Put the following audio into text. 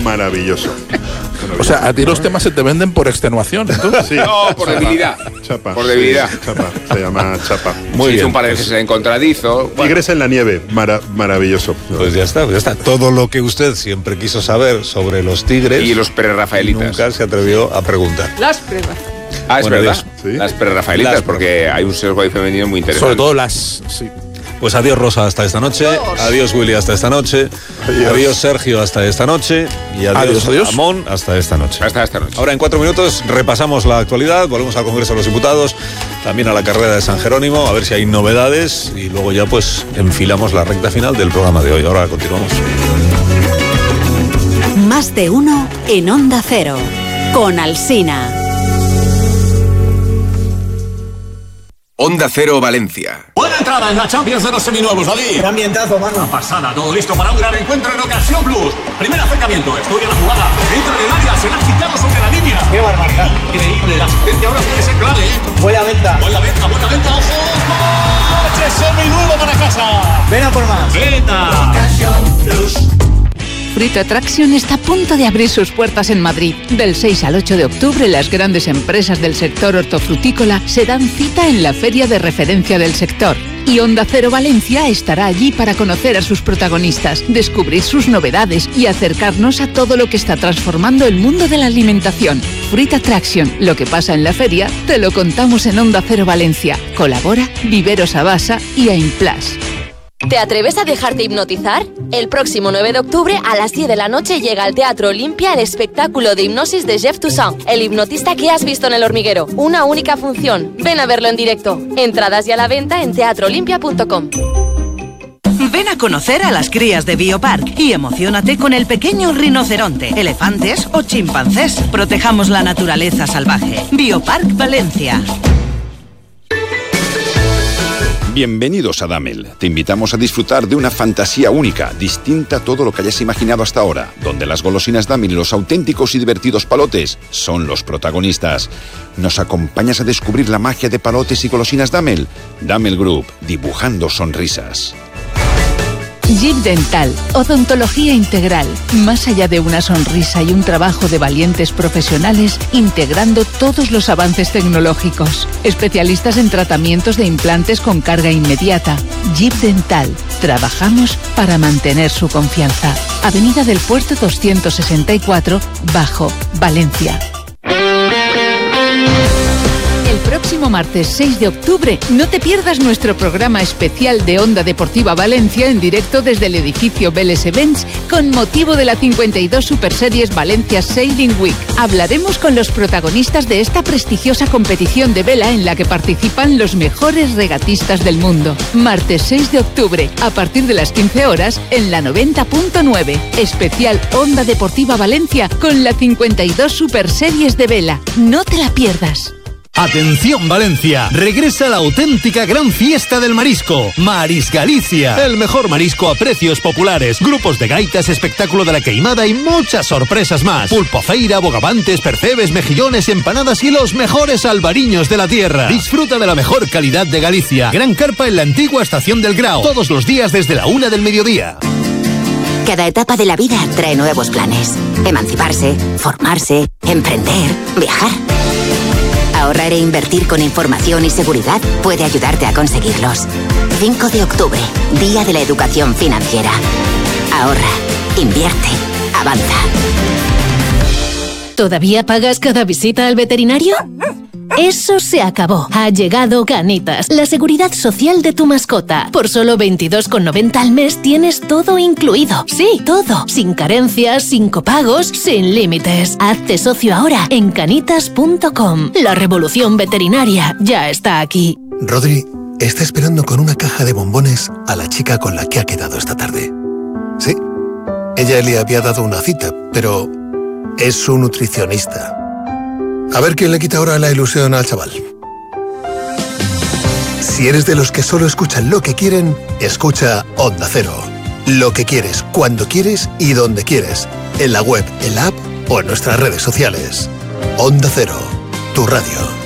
maravilloso. O sea, a ti los temas se te venden por extenuación, entonces. Sí. No, por debilidad. Chapa. Por debilidad. Sí, Chapa. Se llama Chapa. Muy bien. Un par de veces en contradizo. Tigres en la nieve. Maravilloso. Pues ya está. Todo lo que usted siempre quiso saber sobre los Tigres Y los prerrafaelitas. nunca se atrevió a preguntar. Las pruebas. Ah, es Bueno, verdad. Dios. Sí. Las prerrafaelitas, porque hay un sesgo ahí femenino muy interesante. Sobre todo las... Sí. Pues adiós Rosa hasta esta noche, adiós Willy hasta esta noche, adiós Sergio hasta esta noche y adiós Amón hasta esta noche. Hasta esta noche. Ahora en 4 minutos repasamos la actualidad, volvemos al Congreso de los Diputados, también a la carrera de San Jerónimo, a ver si hay novedades y luego ya pues enfilamos la recta final del programa de hoy. Ahora continuamos. Más de uno en Onda Cero, con Alsina. Onda Cero Valencia. Buena entrada en la Champions de los seminuevos, David. Qué ambientazo, mano. Una pasada, todo listo para un gran encuentro en Ocasión Plus. Primer acercamiento, estudia la jugada. Entra en el área, se la ha quitado sobre la línea. Qué barbaridad. Increíble, la asistencia ahora puede ser clave, ¿eh? Buena venta. Buena venta, ojo. ¡Coche seminuevo para casa! Ven a por más. ¡Venta! Ocasión Plus. Fruit Attraction está a punto de abrir sus puertas en Madrid. Del 6 al 8 de octubre, las grandes empresas del sector hortofrutícola se dan cita en la feria de referencia del sector. Y Onda Cero Valencia estará allí para conocer a sus protagonistas, descubrir sus novedades y acercarnos a todo lo que está transformando el mundo de la alimentación. Fruit Attraction, lo que pasa en la feria, te lo contamos en Onda Cero Valencia. Colabora Viveros Abasa y Aimplas. ¿Te atreves a dejarte hipnotizar? El próximo 9 de octubre a las 10 de la noche llega al Teatro Olimpia el espectáculo de hipnosis de Jeff Toussaint, el hipnotista que has visto en El Hormiguero. Una única función. Ven a verlo en directo. Entradas ya a la venta en teatroolimpia.com. Ven a conocer a las crías de Biopark y emociónate con el pequeño rinoceronte, elefantes o chimpancés. Protejamos la naturaleza salvaje. Biopark Valencia. Bienvenidos a Damel. Te invitamos a disfrutar de una fantasía única, distinta a todo lo que hayas imaginado hasta ahora, donde las golosinas Damel y los auténticos y divertidos palotes son los protagonistas. ¿Nos acompañas a descubrir la magia de palotes y golosinas Damel? Damel Group, dibujando sonrisas. Jeep Dental, odontología integral, más allá de una sonrisa y un trabajo de valientes profesionales, integrando todos los avances tecnológicos. Especialistas en tratamientos de implantes con carga inmediata. Jeep Dental, trabajamos para mantener su confianza. Avenida del Puerto 264, Bajo, Valencia. El próximo martes 6 de octubre no te pierdas nuestro programa especial de Onda Deportiva Valencia en directo desde el edificio Vélez Events con motivo de la 52 Super Series Valencia Sailing Week. Hablaremos con los protagonistas de esta prestigiosa competición de vela en la que participan los mejores regatistas del mundo. Martes 6 de octubre, a partir de las 15 horas, en la 90.9. Especial Onda Deportiva Valencia con la 52 Super Series de vela. No te la pierdas. Atención Valencia, regresa la auténtica gran fiesta del marisco, Maris Galicia, el mejor marisco a precios populares, grupos de gaitas, espectáculo de la queimada y muchas sorpresas más, pulpofeira, bogavantes, percebes, mejillones, empanadas y los mejores albariños de la tierra. Disfruta de la mejor calidad de Galicia, gran carpa en la antigua estación del Grao, todos los días desde la 1 del mediodía. Cada etapa de la vida trae nuevos planes, emanciparse, formarse, emprender, viajar. Ahorrar e invertir con información y seguridad puede ayudarte a conseguirlos. 5 de octubre, Día de la Educación Financiera. Ahorra, invierte, avanza. ¿Todavía pagas cada visita al veterinario? Eso se acabó. Ha llegado Canitas, la seguridad social de tu mascota. Por solo 22,90 al mes tienes todo incluido. Sí, todo. Sin carencias, sin copagos, sin límites. Hazte socio ahora en canitas.com. La revolución veterinaria ya está aquí. Rodri está esperando con una caja de bombones a la chica con la que ha quedado esta tarde. Sí, ella le había dado una cita, pero es su nutricionista. A ver quién le quita ahora la ilusión al chaval. Si eres de los que solo escuchan lo que quieren, escucha Onda Cero. Lo que quieres, cuando quieres y donde quieres. En la web, en la app o en nuestras redes sociales. Onda Cero, tu radio.